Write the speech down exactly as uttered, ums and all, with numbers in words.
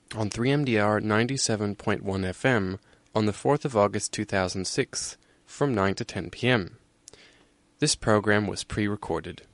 on three M D R ninety-seven point one F M on the fourth of August two thousand six from nine to ten p m. This program was pre-recorded.